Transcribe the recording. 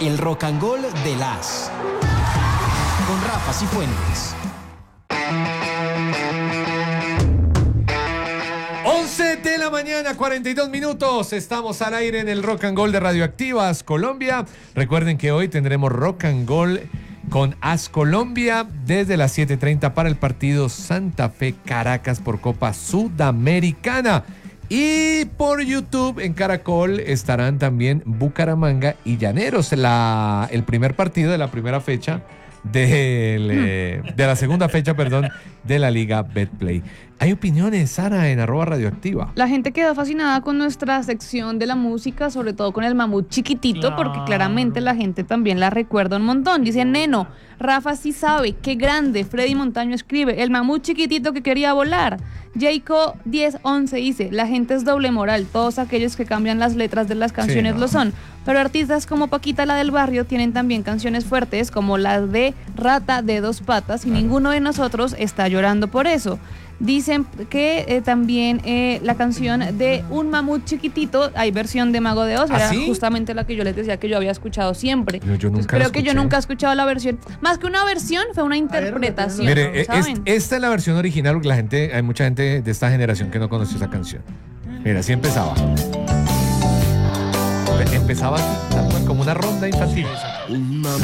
El Rock and Roll de las. Con Rafa Cifuentes. 11 de la mañana, 42 minutos. Estamos al aire en el Rock and Roll de Radioactivas Colombia. Recuerden que hoy tendremos Rock and Roll con AS Colombia desde las 7:30 para el partido Santa Fe Caracas por Copa Sudamericana. Y por YouTube en Caracol estarán también Bucaramanga y Llaneros, el primer partido de la primera fecha de la segunda fecha, perdón, de la Liga Betplay. Hay opiniones, Sara, en @radioactiva. La gente quedó fascinada con nuestra sección de la música, sobre todo con el mamut chiquitito, porque claramente la gente también la recuerda un montón. Dice Neno, Rafa sí sabe, qué grande. Freddy Montaño escribe, el mamut chiquitito que quería volar. Jayco 1011 dice, la gente es doble moral, todos aquellos que cambian las letras de las canciones lo son, pero artistas como Paquita la del barrio tienen también canciones fuertes como las de Rata de dos patas y ninguno de nosotros está llorando por eso. Dicen que también la canción de Un Mamut Chiquitito, hay versión de Mago de Oz, era justamente la que yo les decía que yo había escuchado siempre. Creo que yo nunca he escuchado la versión. Más que una versión, fue una interpretación. Mire, esta es la versión original, porque hay mucha gente de esta generación que no conoció esa canción. Mira, así empezaba. Empezaba así, como una ronda infantil.